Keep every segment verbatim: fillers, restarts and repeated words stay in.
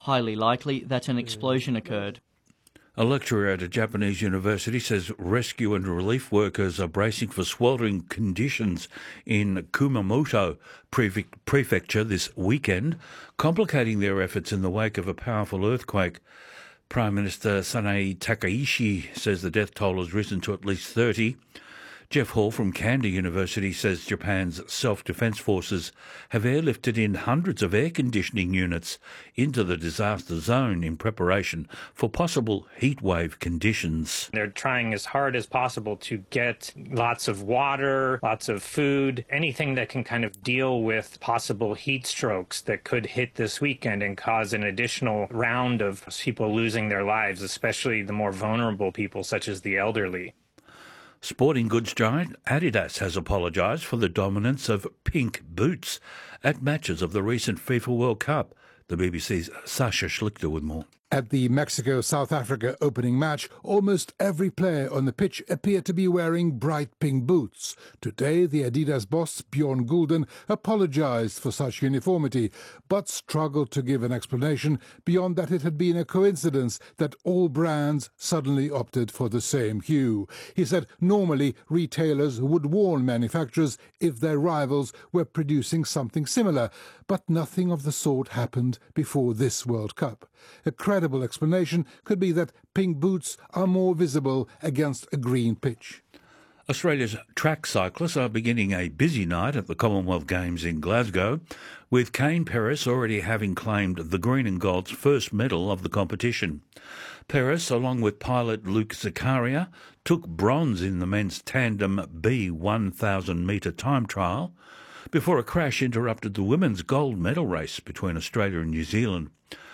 highly likely that an explosion occurred. A lecturer at a Japanese university says rescue and relief workers are bracing for sweltering conditions in Kumamoto Prefecture this weekend, complicating their efforts in the wake of a powerful earthquake. Prime Minister Sanae Takaishi says the death toll has risen to at least thirty. Jeff Hall from Kanda University says Japan's self-defence forces have airlifted in hundreds of air conditioning units into the disaster zone in preparation for possible heatwave conditions. They're trying as hard as possible to get lots of water, lots of food, anything that can kind of deal with possible heat strokes that could hit this weekend and cause an additional round of people losing their lives, especially the more vulnerable people such as the elderly. Sporting goods giant Adidas has apologised for the dominance of pink boots at matches of the recent FIFA World Cup. The B B C's Sasha Schlichter with more. At the Mexico-South Africa opening match, almost every player on the pitch appeared to be wearing bright pink boots. Today, the Adidas boss, Bjorn Gulden, apologised for such uniformity, but struggled to give an explanation beyond that it had been a coincidence that all brands suddenly opted for the same hue. He said normally retailers would warn manufacturers if their rivals were producing something similar, but nothing of the sort happened before this World Cup. A credible explanation could be that pink boots are more visible against a green pitch. Australia's track cyclists are beginning a busy night at the Commonwealth Games in Glasgow, with Kane Perez already having claimed the green and gold's first medal of the competition. Perez, along with pilot Luke Zakaria, took bronze in the men's tandem B one thousand metre time trial before a crash interrupted the women's gold medal race between Australia and New Zealand.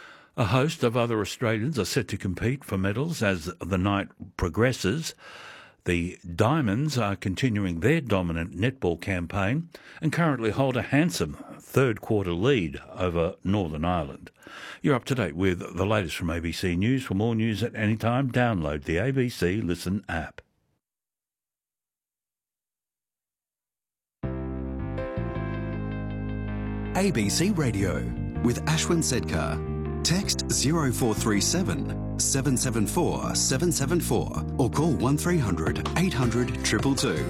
A host of other Australians are set to compete for medals as the night progresses. The Diamonds are continuing their dominant netball campaign and currently hold a handsome third-quarter lead over Northern Ireland. You're up to date with the latest from A B C News. For more news at any time, download the A B C Listen app. A B C Radio with Ashwin Sedkar. Text zero four three seven, seven seven four, seven seven four or call one three hundred, eight hundred, two two two.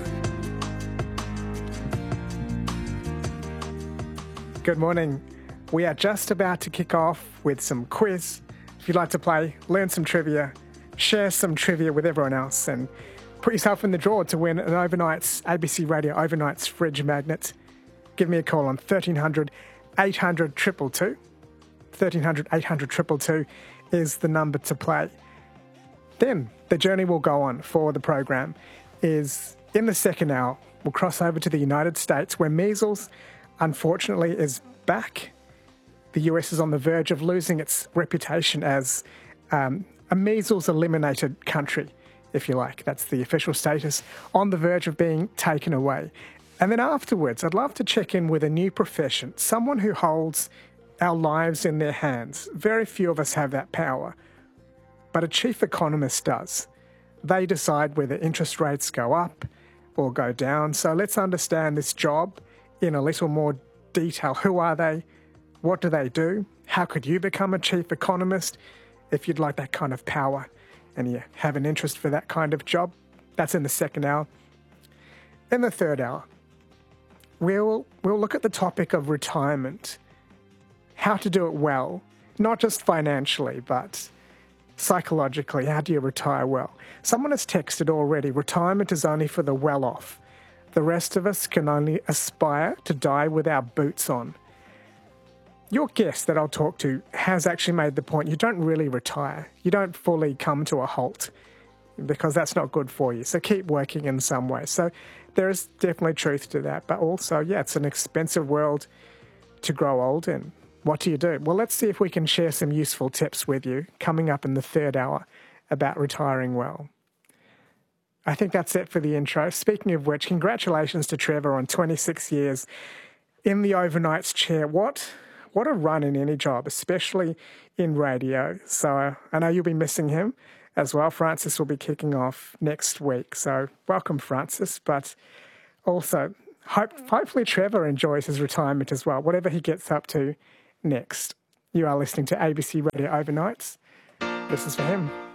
Good morning. We are just about to kick off with some quiz. If you'd like to play, learn some trivia, share some trivia with everyone else and put yourself in the draw to win an overnight's A B C Radio Overnight's fridge magnet, give me a call on thirteen hundred, eight hundred, two two two. thirteen hundred, eight hundred, two two two is the number to play. Then the journey will go on for the program is in the second hour, we'll cross over to the United States where measles, unfortunately, is back. The U S is on the verge of losing its reputation as um, a measles-eliminated country, if you like. That's the official status, on the verge of being taken away. And then afterwards, I'd love to check in with a new profession, someone who holds our lives in their hands. Very few of us have that power, but a chief economist does. They decide whether interest rates go up or go down. So let's understand this job in a little more detail. Who are they? What do they do? How could you become a chief economist if you'd like that kind of power and you have an interest for that kind of job? That's in the second hour. In the third hour, we'll, we'll look at the topic of retirement. How to do it well, not just financially, but psychologically. How do you retire well? Someone has texted already, retirement is only for the well-off. The rest of us can only aspire to die with our boots on. Your guest that I'll talk to has actually made the point you don't really retire. You don't fully come to a halt because that's not good for you. So keep working in some way. So there is definitely truth to that. But also, yeah, it's an expensive world to grow old in. What do you do? Well, let's see if we can share some useful tips with you coming up in the third hour about retiring well. I think that's it for the intro. Speaking of which, congratulations to Trevor on twenty-six years in the overnight's chair. What, what a run in any job, especially in radio. So uh, I know you'll be missing him as well. Francis will be kicking off next week. So welcome, Francis. But also, hope, hopefully Trevor enjoys his retirement as well, whatever he gets up to next. You are listening to A B C Radio Overnights. This is for him.